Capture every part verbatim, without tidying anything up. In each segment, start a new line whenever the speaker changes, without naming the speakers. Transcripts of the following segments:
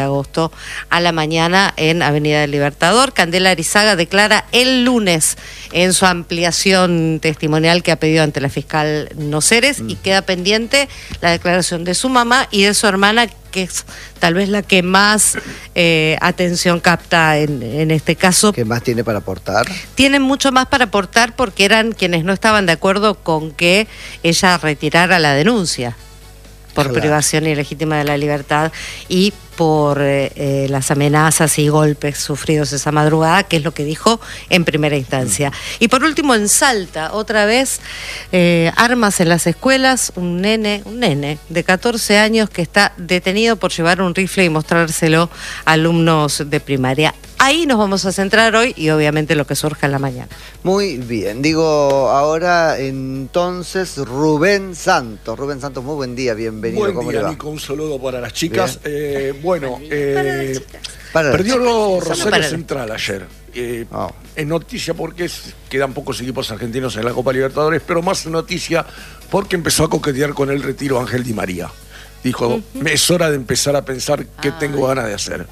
agosto a la mañana en Avenida del Libertador. Candela Arizaga declara el lunes en su ampliación testimonial que ha pedido ante la fiscal Noceres mm. y queda pendiente la declaración de su mamá y de su hermana, que es tal vez la que más eh, atención capta en, en este caso.
¿Qué más tiene para aportar?
Tienen mucho más para aportar porque eran quienes no estaban de acuerdo con que ella retirara la denuncia por claro. privación ilegítima de la libertad y por eh, eh, las amenazas y golpes sufridos esa madrugada, que es lo que dijo en primera instancia. Mm. Y por último, en Salta, otra vez, eh, armas en las escuelas, un nene, un nene de catorce años que está detenido por llevar un rifle y mostrárselo a alumnos de primaria. Ahí nos vamos a centrar hoy y obviamente lo que surja en la mañana.
Muy bien, digo ahora entonces Rubén Santos. Rubén Santos, muy buen día, bienvenido.
Buen
¿Cómo
día,
le va?
Nico, un saludo para las chicas. Eh, bueno,
eh,
para perdió
chicas.
Rosario
para
Central ayer. Eh,
oh.
Es noticia porque es, quedan pocos equipos argentinos en la Copa Libertadores, pero más noticia porque empezó a coquetear con el retiro Ángel Di María. Dijo, uh-huh. es hora de empezar a pensar qué ah. tengo ganas de hacer.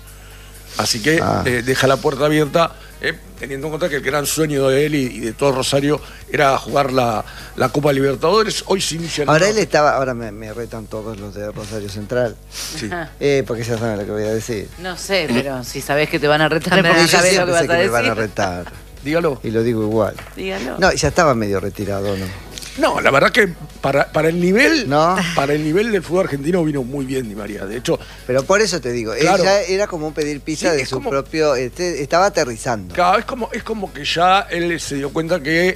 Así que ah. eh, deja la puerta abierta, eh, teniendo en cuenta que el gran sueño de él y, y de todo Rosario era jugar la, la Copa Libertadores. Hoy se inicia...
Ahora él estaba, ahora me, me retan todos los de Rosario Central, sí. eh, porque ya saben lo que voy a decir.
No sé, pero si sabés que te van a retar, porque
yo
sabés lo que vas
sé
a
que
decir.
me van a retar.
Dígalo.
Y lo digo igual.
Dígalo.
No, ya estaba medio retirado, ¿no?
No, la verdad que para, para el nivel
¿No?
para el nivel del fútbol argentino vino muy bien Di María. De hecho,
pero por eso te digo, claro, ella era como un pedir pizza sí, de su como, propio, este, estaba aterrizando.
Claro, es como, es como que ya él se dio cuenta que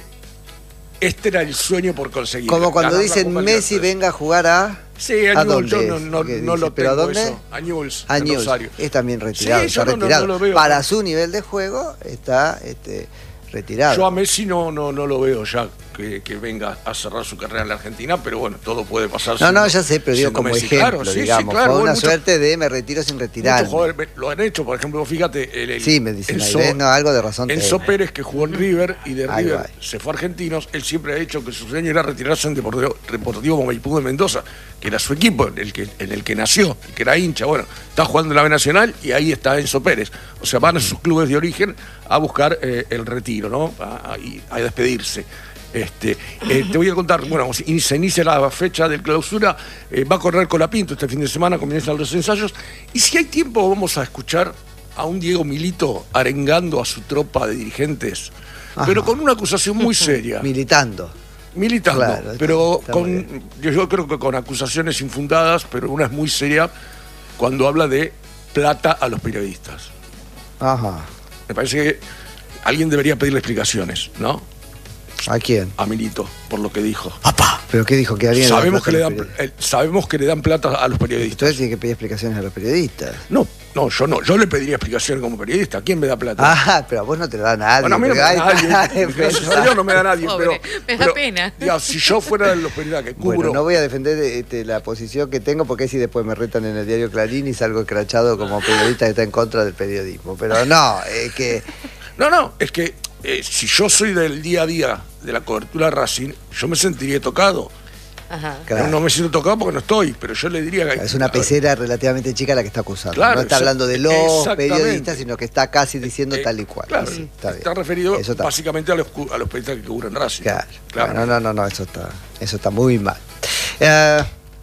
este era el sueño por conseguir.
Como cuando dicen Messi venga a jugar a...
Sí, a, ¿a Newell's, yo no, no, no
dice,
lo
¿pero
tengo
a dónde?
Eso. A Newell's,
a Newell's.
Rosario.
Es también retirado, sí, está no, retirado. No, no lo veo, Para no. su nivel de juego está este, retirado.
Yo a Messi no, no, no lo veo ya que, que venga a cerrar su carrera en la Argentina, pero bueno, todo puede pasar.
No,
siendo,
no, ya sé, pero digo como Messi. ejemplo, claro, sí, digamos, sí, claro, fue una mucho, suerte de me retiro sin retirar.
Muchos jugadores lo han hecho, por ejemplo, fíjate. El, el,
sí, me dicen, Enzo, ahí, no, algo de razón.
Enzo Pérez, que jugó en River y de
ahí
River
va.
se fue a Argentinos, él siempre ha dicho que su sueño era retirarse en Deportivo, Deportivo Maipú de Mendoza, que era su equipo, en el que, en el que nació, que era hincha. Bueno, está jugando en la B Nacional y ahí está Enzo Pérez. O sea, van a sus clubes de origen a buscar eh, el retiro, ¿no? A, a, a despedirse. Este, eh, te voy a contar, bueno, se inicia la fecha de clausura, eh, va a correr Colapinto este fin de semana, comienzan los ensayos, y si hay tiempo vamos a escuchar a un Diego Milito arengando a su tropa de dirigentes, Ajá. pero con una acusación muy seria.
Militando.
Militando,
claro,
pero con, yo, yo creo que con acusaciones infundadas, pero una es muy seria cuando habla de plata a los periodistas.
Ajá.
Me parece que alguien debería pedirle explicaciones, ¿no?
¿A quién?
A Milito, por lo que dijo.
¡Papá! ¿Pero qué dijo? ¿Que alguien
sabemos, que le dan, eh, sabemos que le dan plata a los periodistas.
Entonces tiene que pedir explicaciones a los periodistas.
No, no, yo no. Yo le pediría explicaciones como periodista. ¿A quién me da plata?
Ah, pero a vos no te lo da nadie.
Bueno, a mí no me da nadie. Gracias a Dios no me da nadie.
Pobre,
pero,
me da
pero,
pena.
Digamos, si yo fuera de los periodistas que cubro...
Bueno, no voy a defender este, la posición que tengo porque si después me retan en el diario Clarín y salgo escrachado como periodista que está en contra del periodismo. Pero no, es que...
No, no, es que eh, si yo soy del día a día de la cobertura de Racing, yo me sentiría tocado.
Ajá.
Claro.
No, no me siento tocado porque no estoy, pero yo le diría que...
Es una pecera relativamente chica la que está acusando.
Claro,
no está hablando de los periodistas, sino que está casi diciendo
eh,
tal y cual.
Claro,
sí, está,
está referido
está.
básicamente a los, a los periodistas que cubren Racing.
Claro,
claro.
No, no, no, no, eso está, eso está muy mal. Uh,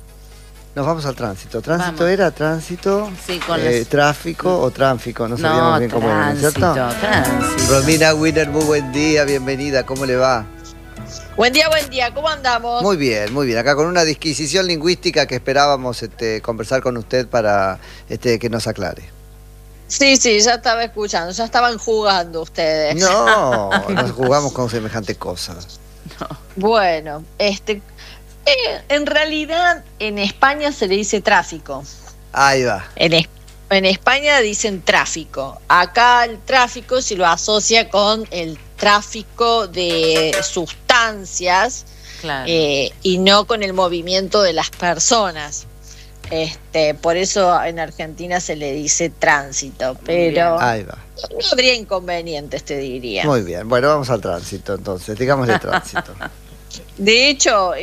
Nos vamos al tránsito. ¿Tránsito vamos. era? ¿Tránsito?
Sí, con
eh,
las...
¿Tráfico o tráfico? No,
no
sabíamos bien cómo era, ¿cierto?
Tránsito.
Romina Winner, muy buen día, bienvenida, ¿cómo le va?
Buen día, buen día, ¿cómo andamos?
Muy bien, muy bien. Acá con una disquisición lingüística que esperábamos este, conversar con usted para este, que nos aclare.
Sí, sí, ya estaba escuchando, ya estaban jugando ustedes.
No, nos jugamos con semejante cosa.
No. Bueno, este... Eh, en realidad en España se le dice tráfico.
Ahí va.
En, es, en España dicen tráfico. Acá el tráfico se lo asocia con el tráfico de sustancias, claro. eh, y no con el movimiento de las personas. Este, por eso en Argentina se le dice tránsito, pero
Ahí va.
no habría inconvenientes, te diría.
Muy bien, bueno, vamos al tránsito entonces, digámosle tránsito.
De hecho, eh,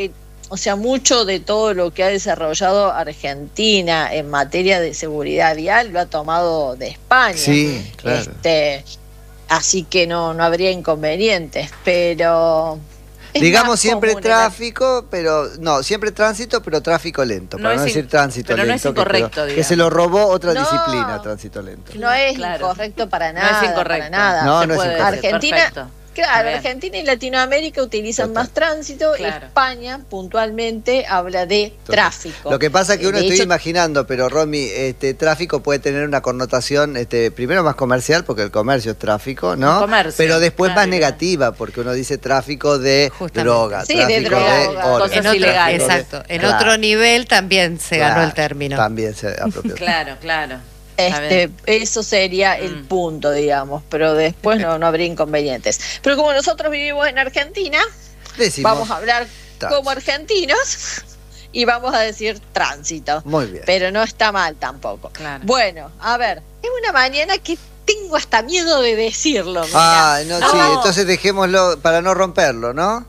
o sea, mucho de todo lo que ha desarrollado Argentina en materia de seguridad vial lo ha tomado de España.
Sí, claro.
Este, así que no, no habría inconvenientes, pero...
Digamos siempre tráfico, la... pero no, siempre tránsito, pero tráfico lento, para no, no decir in... tránsito
pero
lento.
No es incorrecto,
que, que se lo robó otra
no,
disciplina, tránsito lento.
No es
claro.
incorrecto para nada.
No es incorrecto.
Para nada.
No, no es incorrecto.
Argentina,
Perfecto.
Claro, Argentina y Latinoamérica utilizan Total. más tránsito, claro. España puntualmente habla de Total. tráfico.
Lo que pasa es que uno
de
estoy
hecho,
imaginando, pero Romy, este tráfico puede tener una connotación, este, primero más comercial, porque el comercio es tráfico, ¿no?
Comercio,
pero después
claro,
más negativa, porque uno dice tráfico de Justamente. droga,
sí,
tráfico
de, droga,
de
órganos.
En otro, exacto. En claro. otro nivel también se
claro,
ganó el término.
También se apropió.
Claro, claro.
Este, eso sería mm. el punto, digamos, pero después no, no habría inconvenientes. Pero como nosotros vivimos en Argentina,
Decimos
vamos a hablar tránsito. como argentinos y vamos a decir tránsito.
Muy bien.
Pero no está mal tampoco.
Claro.
Bueno, a ver, es una mañana que tengo hasta miedo de decirlo.
Ah, no, no, sí, entonces dejémoslo para no romperlo, ¿no?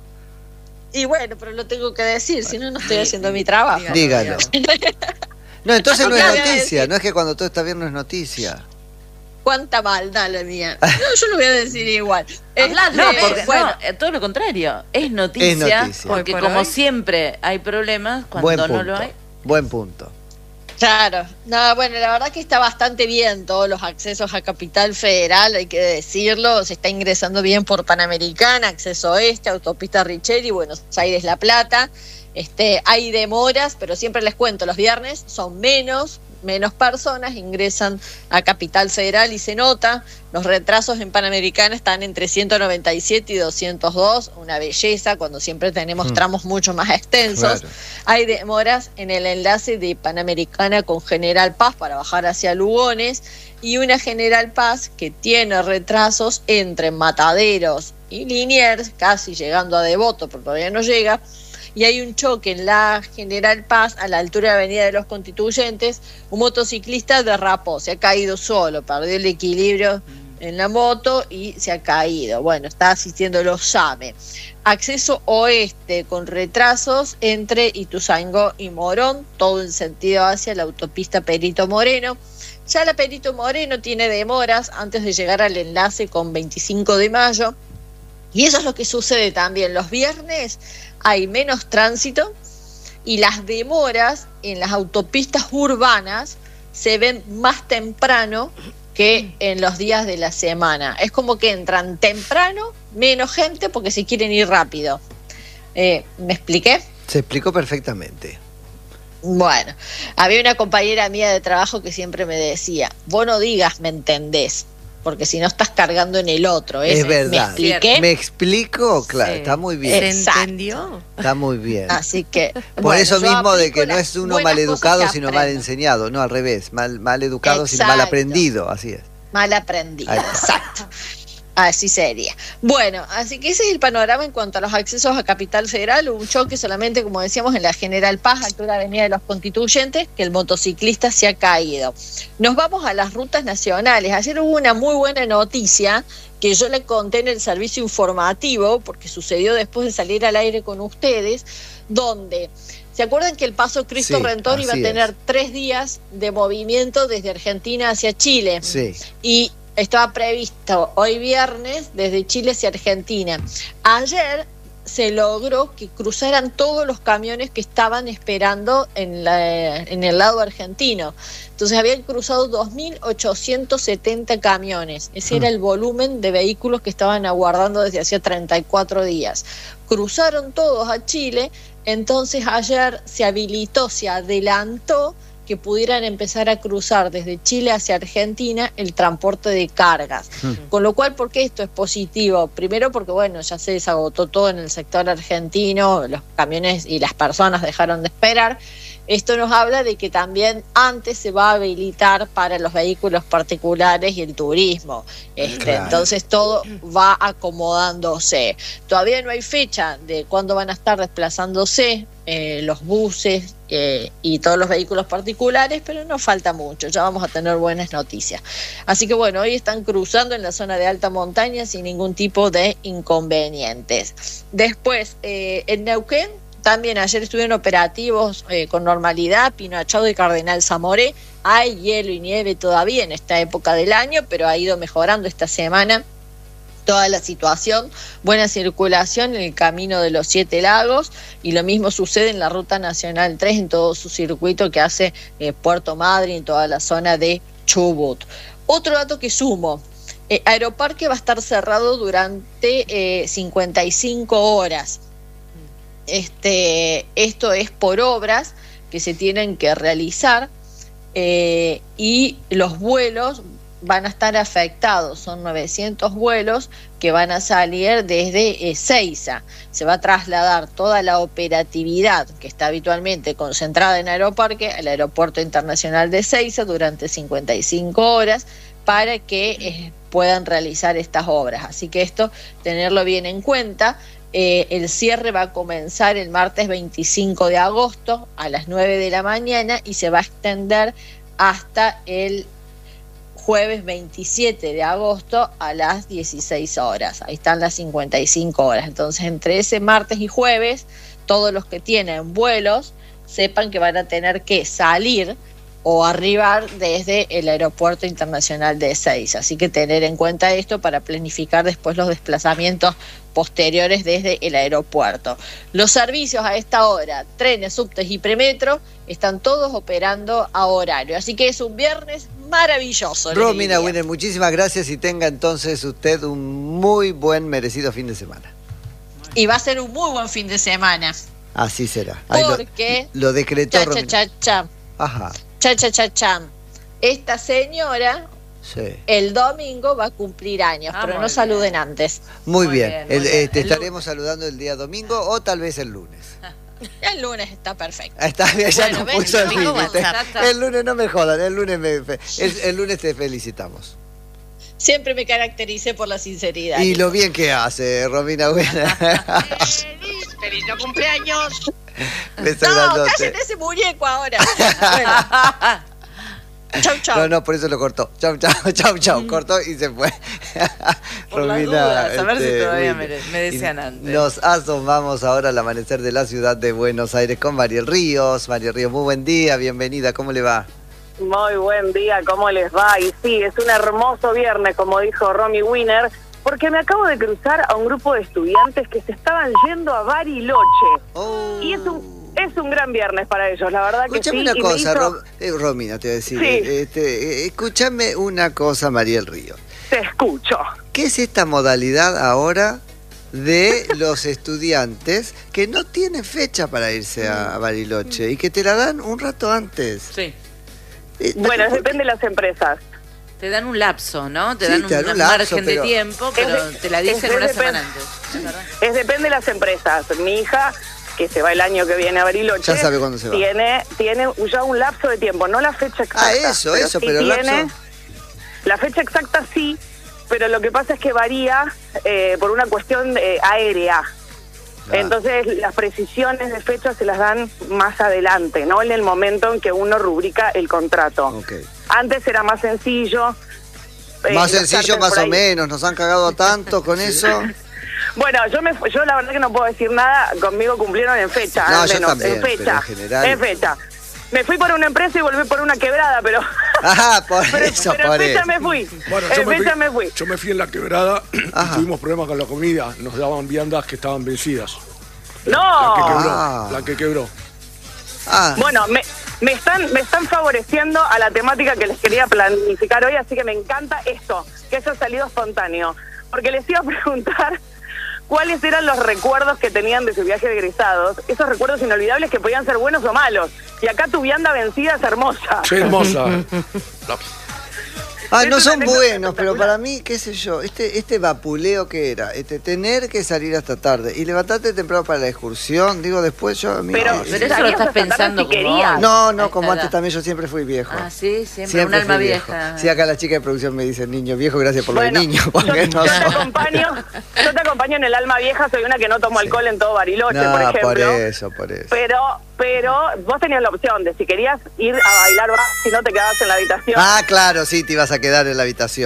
Y bueno, pero lo tengo que decir, si no, no estoy haciendo mi trabajo.
Dígalo. No, entonces no es noticia, no es que cuando todo está bien no es noticia.
Cuánta maldad la mía. No, yo lo voy a decir igual.
Hablar, no, porque, bueno, no, todo lo contrario. Es noticia,
es noticia.
porque por como hoy. siempre hay problemas, cuando no lo hay.
Buen punto.
Claro. No, bueno, la verdad que está bastante bien todos los accesos a Capital Federal, hay que decirlo. Se está ingresando bien por Panamericana, Acceso Oeste, Autopista Richeri, Buenos Aires La Plata. Este, hay demoras, pero siempre les cuento, los viernes son menos, menos personas ingresan a Capital Federal y se nota. Los retrasos en Panamericana están entre ciento noventa y siete y doscientos dos, una belleza cuando siempre tenemos tramos mucho más extensos. Claro. Hay demoras en el enlace de Panamericana con General Paz para bajar hacia Lugones y una General Paz que tiene retrasos entre Mataderos y Liniers, casi llegando a Devoto, pero todavía no llega. Y hay un choque en la General Paz, a la altura de la Avenida de los Constituyentes. Un motociclista derrapó, se ha caído solo, perdió el equilibrio en la moto y se ha caído. Bueno, está asistiendo los SAME. Acceso oeste con retrasos entre Ituzaingó y Morón, todo en sentido hacia la autopista Perito Moreno. Ya la Perito Moreno tiene demoras antes de llegar al enlace con veinticinco de mayo. Y eso es lo que sucede también. Los viernes hay menos tránsito y las demoras en las autopistas urbanas se ven más temprano que en los días de la semana. Es como que entran temprano, menos gente porque se quieren ir rápido. Eh, ¿Me expliqué?
Se explicó perfectamente.
Bueno, había una compañera mía de trabajo que siempre me decía, vos no digas me entendés, porque si no estás cargando en el otro.
Es, es verdad.
¿Me expliqué?
¿Me explico? Claro, sí. Está muy bien.
¿Se entendió?
Está muy bien.
Así que...
Por
bueno,
eso mismo de que no es uno mal educado, sino mal
aprendo.
enseñado. No, al revés. Mal, mal educado,
Exacto.
sino mal aprendido. Así es.
Mal aprendido, exacto. Así sería. Bueno, así que ese es el panorama en cuanto a los accesos a Capital Federal. Un choque solamente, como decíamos, en la General Paz, altura de Avenida de los Constituyentes, que el motociclista se ha caído. Nos vamos a las rutas nacionales. Ayer hubo una muy buena noticia que yo le conté en el servicio informativo, porque sucedió después de salir al aire con ustedes, donde... ¿Se acuerdan que el Paso Cristo
sí,
Redentor iba a tener es. tres días de movimiento desde Argentina hacia Chile?
Sí.
Y estaba previsto hoy viernes desde Chile hacia Argentina. Ayer se logró que cruzaran todos los camiones que estaban esperando en, la, en el lado argentino. Entonces habían cruzado dos mil ochocientos setenta camiones. Ese mm. era el volumen de vehículos que estaban aguardando desde hacía treinta y cuatro días. Cruzaron todos a Chile, entonces ayer se habilitó, se adelantó que pudieran empezar a cruzar desde Chile hacia Argentina el transporte de cargas. Mm. Con lo cual, ¿por qué esto es positivo? Primero porque, bueno, ya se desagotó todo en el sector argentino, los camiones y las personas dejaron de esperar. Esto nos habla de que también antes se va a habilitar para los vehículos particulares y el turismo. Este, claro. Entonces todo va acomodándose. Todavía no hay fecha de cuándo van a estar desplazándose eh, los buses eh, y todos los vehículos particulares, pero no falta mucho, ya vamos a tener buenas noticias. Así que bueno, hoy están cruzando en la zona de alta montaña sin ningún tipo de inconvenientes. Después, eh, en Neuquén, También ayer estuvieron operativos eh, con normalidad Pino Achado y Cardenal Zamoré. Hay hielo y nieve todavía en esta época del año, pero ha ido mejorando esta semana toda la situación. Buena circulación en el camino de los Siete Lagos, y lo mismo sucede en la Ruta Nacional tres, en todo su circuito que hace eh, Puerto Madryn, en toda la zona de Chubut. Otro dato que sumo: eh, Aeroparque va a estar cerrado durante eh, cincuenta y cinco horas. Este, esto es por obras que se tienen que realizar, eh, y los vuelos van a estar afectados. Son novecientos vuelos que van a salir desde Ezeiza. Se va a trasladar toda la operatividad que está habitualmente concentrada en Aeroparque al Aeropuerto Internacional de Ezeiza durante cincuenta y cinco horas para que eh, puedan realizar estas obras. Así que esto, tenerlo bien en cuenta. Eh, el cierre va a comenzar el martes veinticinco de agosto a las nueve de la mañana y se va a extender hasta el jueves veintisiete de agosto a las dieciséis horas. Ahí están las cincuenta y cinco horas. Entonces, entre ese martes y jueves, todos los que tienen vuelos sepan que van a tener que salir o arribar desde el Aeropuerto Internacional de Ezeiza. Así que tener en cuenta esto para planificar después los desplazamientos posteriores desde el aeropuerto. Los servicios a esta hora, trenes, subtes y premetro, están todos operando a horario. Así que es un viernes maravilloso.
Romina Winner, muchísimas gracias y tenga entonces usted un muy buen, merecido fin de semana.
Y va a ser un muy buen fin de semana.
Así será.
Ahí porque
lo, lo decretó
cha,
Romina.
Cha, cha, cha.
Ajá.
Cha, cha, cha, cha. Esta señora sí. el domingo va a cumplir años, ah, pero no saluden bien. antes.
Muy, muy bien. bien, muy el, bien. Este, estaremos saludando el día domingo o tal vez el lunes.
El lunes está perfecto.
Está bien, ya bueno, no puso el límite. El lunes no me jodan, el lunes, me, el, el lunes te felicitamos.
Siempre me caractericé por la sinceridad.
Y lo bien que hace, Romina Buena.
¡Feliz, feliz no cumpleaños!
Beso
no,
grandote.
cállate ese muñeco ahora. Bueno. Chau, chau.
No, no, por eso lo cortó. Chau, chau, chau, chau. Cortó y se fue.
Por Romina, las dudas, a ver este, si todavía me, me decían antes.
Nos asomamos ahora al amanecer de la ciudad de Buenos Aires con Mariel Ríos. Mariel Ríos, muy buen día, bienvenida, ¿cómo le va?
Muy buen día, ¿cómo les va? Y sí, es un hermoso viernes, como dijo Romy Winner, porque me acabo de cruzar a un grupo de estudiantes que se estaban yendo a Bariloche.
Oh.
Y es un... Es un gran viernes para ellos, la verdad.
Escúchame
que sí.
una cosa,
hizo...
Rom... eh, Romina, te voy a decir.
Sí.
Eh, este, eh, escúchame una cosa, Mariel Ríos.
Te escucho.
¿Qué es esta modalidad ahora de los estudiantes que no tienen fecha para irse a Bariloche y que te la dan un rato antes?
Sí.
Eh, bueno, depende de las empresas.
Te dan un lapso, ¿no? Te
sí,
dan un,
te dan un
un
lapso,
margen
pero...
de tiempo, pero
de,
te la dicen una
depend...
semana antes.
Es depende de las empresas. Mi hija, que se va el año que viene a Bariloche,
ya sabe cuándo se va.
Tiene, tiene ya un lapso de tiempo, no la fecha exacta.
Ah, eso,
pero
eso,
sí
pero el
tiene,
lapso...
La fecha exacta sí, pero lo que pasa es que varía eh, por una cuestión eh, aérea. Ah. Entonces las precisiones de fecha se las dan más adelante, no en el momento en que uno rubrica el contrato.
Okay.
Antes era más sencillo.
Eh, más sencillo, más o menos, nos han cagado tanto con eso.
Bueno, yo me yo la verdad que no puedo decir nada, conmigo cumplieron en fecha,
no,
al menos,
yo también,
en fecha,
en, general...
en fecha. Me fui por una empresa y volví por una quebrada, pero...
Ajá, por
pero,
eso,
pero
por
en fecha
eso.
me fui,
bueno,
en
yo me
fecha
fui,
me fui.
Yo me fui en la quebrada y tuvimos problemas con la comida, nos daban viandas que estaban vencidas.
¡No!
La que quebró,
ah.
la que quebró.
Ah.
Bueno, me, me, están, me están favoreciendo a la temática que les quería planificar hoy, así que me encanta esto, que haya salido espontáneo. Porque les iba a preguntar cuáles eran los recuerdos que tenían de su viaje de egresados, esos recuerdos inolvidables que podían ser buenos o malos. Y acá tu vianda vencida es hermosa.
Sí, hermosa. No.
Ah, no son buenos, pero para mí, qué sé yo, este este vapuleo que era, este tener que salir hasta tarde y levantarte temprano para la excursión, digo, después yo a mí...
Pero,
no,
pero eso lo estás pensando
si
como...
No, no, como antes también yo siempre fui viejo.
Ah, sí, siempre,
siempre
un alma
viejo.
vieja.
Sí, acá las chicas de producción me dicen niño viejo, gracias por
bueno,
lo de niño.
Yo,
No
yo, te acompaño, yo te acompaño en el alma vieja, soy una que no tomo
sí.
alcohol en todo Bariloche,
no,
por ejemplo.
por eso, por eso.
Pero, pero vos tenías la opción de si querías ir a bailar, si no te quedabas en la habitación.
Ah, claro, sí, te ibas a quedar en la habitación.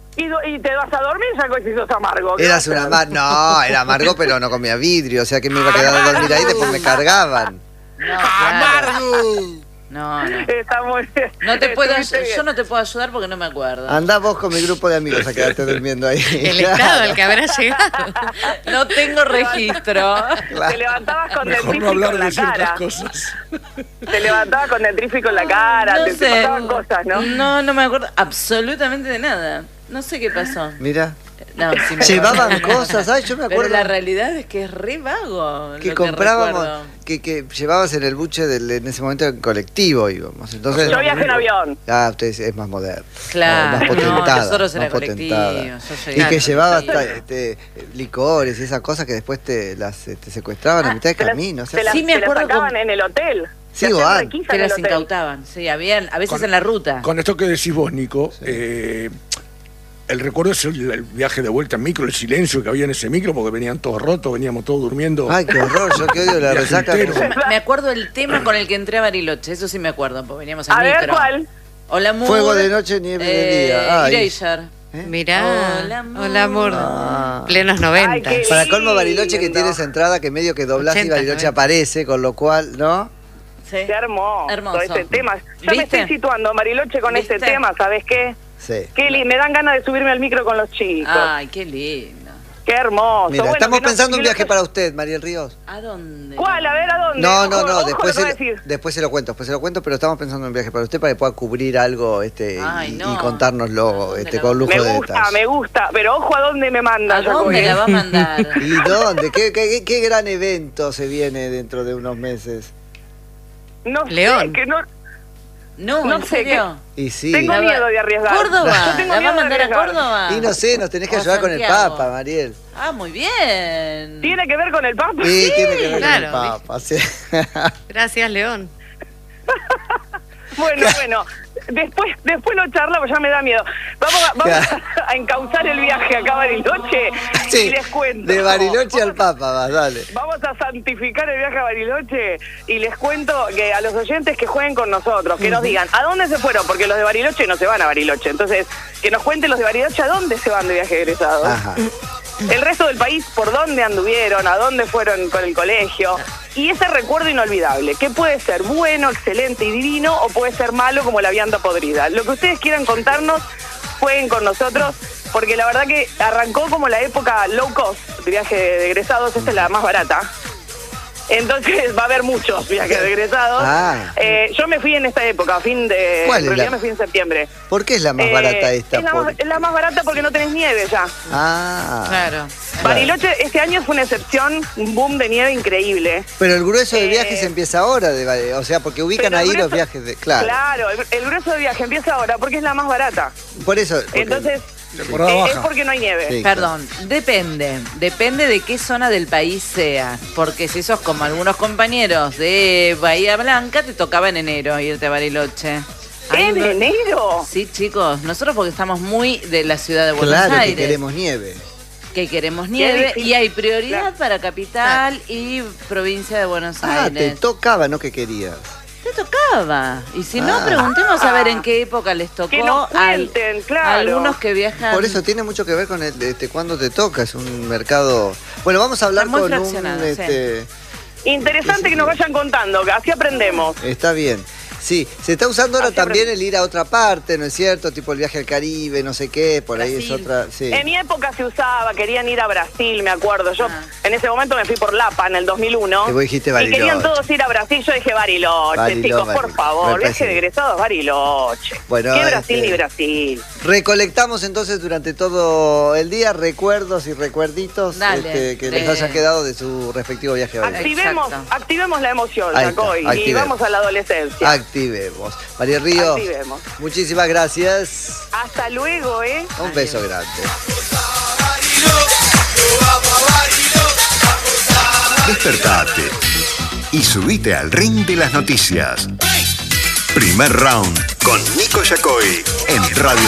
Y, y te vas a dormir, ya que si sos amargo.
Eras una amargo. No, era amargo, pero no comía vidrio. O sea que me iba a quedar a dormir ahí y después me cargaban.
No, claro. No, no.
Está muy bien.
No te puedo,
Estuviste bien.
yo no te puedo ayudar porque no me acuerdo.
Andá vos con mi grupo de amigos a quedarte durmiendo ahí.
El estado al que habrá llegado.
No tengo registro.
Te levantabas con
Mejor
dentrífico
no hablar
en la
de ciertas
cara.
cosas.
Te levantabas con dentrífico en la cara,
No
te,
sé.
te pasaban cosas, ¿no?
No, no me acuerdo absolutamente de nada. No sé qué pasó.
Mira.
No, sí me
Llevaban
acuerdo.
cosas, ay, yo me
Pero
acuerdo
la realidad es que es re vago.
que
lo
comprábamos,
recuerdo.
que, que llevabas en el buche del, en ese momento en colectivo íbamos. Entonces,
Yo viajé en avión.
ah, ustedes es más moderno.
Claro,
más
no,
potentada,
nosotros era
más
colectivo,
potentada.
yo llegué
Y
al
que llevaba hasta
colectivo.
este, licores y esas cosas que después te las te secuestraban a mitad de
Te las-
camino. O sea,
te las-
Sí, me
te las
acuerdo
sacaban
con-
en el hotel.
Sí,
Te hacían
Juan.
requisa
Que
en el
las
hotel.
incautaban, sí, habían, a veces
Con-
en la ruta.
Con esto que decís vos, Nico, eh, el recuerdo es el, el viaje de vuelta en micro, el silencio que había en ese micro, porque venían todos rotos, veníamos todos durmiendo.
ay, qué horror, yo que odio la
Viaje
resaca.
entero.
Me acuerdo el tema con el que entré a Bariloche, eso sí me acuerdo, porque veníamos en
A ver,
micro.
¿cuál?
Hola, amor.
Fuego de noche, nieve de día. Ay.
Erasure.
¿Eh?
Mirá.
Hola, amor.
Hola, amor.
Ah.
Plenos noventa.
Ay, qué-
Para colmo Bariloche que
lindo.
tiene esa entrada que medio que doblas y
ochenta,
Bariloche
noventa.
aparece, con lo cual, ¿no?
Sí.
Qué hermoso,
Hermoso.
este tema. Ya me
¿Viste?
estoy situando, Bariloche, con
¿Viste?
este tema, ¿sabes qué?
Sí.
Qué li- me dan ganas de subirme al micro con los chicos.
Ay, qué lindo.
Qué hermoso.
Mira,
Bueno,
estamos
que no-
pensando en un
que lo-
viaje para usted, Mariel Ríos.
¿A dónde?
¿Cuál? A ver, ¿a dónde?
No, no,
Ojo,
no,
ojo
después
lo que
se,
va a decir.
después se lo cuento, después se lo cuento, pero estamos pensando en un viaje para usted para que pueda cubrir algo este
Ay,
y,
no.
y contárnoslo
¿A dónde
este,
la
con
vamos?
lujo
Me
de
gusta,
detalles.
me gusta. Pero ojo a dónde me manda,
¿A
Jacobi.
dónde la va a mandar?
¿Y dónde? ¿Qué, qué, qué gran evento se viene dentro de unos meses?
No sé,
León.
que no...
No,
No
¿en
sé,
serio?
Y sí.
Tengo
La va-
miedo de arriesgar.
¿Córdoba?
Yo tengo
¿La va
miedo
a
de
mandar a
arriesgar.
Córdoba?
Y no sé, nos tenés que
O a
ayudar con el
Santiago.
Papa, Mariel.
Ah, muy bien.
¿Tiene que ver con el Papa?
Sí, tiene que ver
claro,
con el Papa. Sí.
Gracias, León.
Bueno, bueno. Después, después lo charlamos, ya me da miedo. Vamos, a, vamos a, a encauzar el viaje acá a Bariloche
Sí,
y les cuento.
de Bariloche al Papa, vas, dale.
Vamos a santificar el viaje a Bariloche y les cuento que a los oyentes que jueguen con nosotros, que nos digan a dónde se fueron, porque los de Bariloche no se van a Bariloche. Entonces, que nos cuenten los de Bariloche a dónde se van de viaje egresados.
Ajá.
El resto del país, por dónde anduvieron, a dónde fueron con el colegio. Y ese recuerdo inolvidable, que puede ser bueno, excelente y divino, o puede ser malo como la vianda podrida. Lo que ustedes quieran contarnos, jueguen con nosotros, porque la verdad que arrancó como la época low cost de viaje de egresados, esta es la más barata. Entonces va a haber muchos viajes de egresados.
Ah.
Eh, yo me fui en esta época, a fin de...
¿Cuál
en
es
realidad
la-
me fui en septiembre.
¿Por qué es la más
Eh,
barata esta?
Es la,
Por-
más, es la más barata porque no tenés nieve ya.
Ah.
Claro.
Bariloche este año fue una excepción, un boom de nieve increíble.
Pero el grueso de
Eh,
viajes empieza ahora, de, Bari- o sea, porque ubican
Pero el
ahí los
grueso-
viajes de... Claro.
Claro, el, el grueso de viaje empieza ahora porque es la más barata.
Por eso... porque-
Entonces,
Temporada
eh, es
baja.
porque no hay nieve.
Sí.
Perdón, depende, depende de qué zona del país sea, porque si sos como algunos compañeros de Bahía Blanca, te tocaba en enero irte a Bariloche. Ahí
¿En
no-
enero?
Sí, chicos, nosotros porque estamos muy de la ciudad de Buenos
Claro,
Aires,
que queremos nieve.
que queremos nieve
difícil.
y hay prioridad
Claro.
para capital y provincia de Buenos
Ah, te
Aires.
tocaba, no que querías.
Te tocaba. Y si no,
Ah.
preguntemos a ver en qué época les tocó
Que nos
al-
cuenten, claro.
a algunos que viajan.
Por eso tiene mucho que ver con el, este, cuándo te toca, es un mercado... Bueno, vamos a hablar
Está muy
con un...
fraccionado, sí.
Este,
Interesante que nos vayan contando, que así aprendemos.
Está bien. Sí, se está usando ahora
Así
también
aprendí.
el ir a otra parte, ¿no es cierto? Tipo el viaje al Caribe, no sé qué, por ahí es
Brasil.
otra... Sí.
En mi época se usaba, querían ir a Brasil, me acuerdo. Yo
Ah.
en ese momento me fui por Lapa en el dos mil uno.
Y vos dijiste
Y
Bariloche.
querían todos ir a Brasil, yo dije Bariloche,
Bariloche,
chicos, por
Bariloche.
favor,
Me
viaje
parece
de egresados, Bariloche.
Bueno,
¿Qué Brasil
este-
ni Brasil?
Recolectamos entonces durante todo el día recuerdos y recuerditos
Dale,
este, que
de-
les haya quedado de su respectivo viaje a Bariloche.
Activemos,
Exacto.
activemos la emoción,
Ahí está,
Jacoy, y
activemos.
vamos a la adolescencia.
Activemos. María Ríos,
Activemos.
muchísimas gracias.
Hasta luego, ¿eh?
Un beso grande.
Despertate y subite al ring de las noticias. Primer round con Nico Yacoy en Radio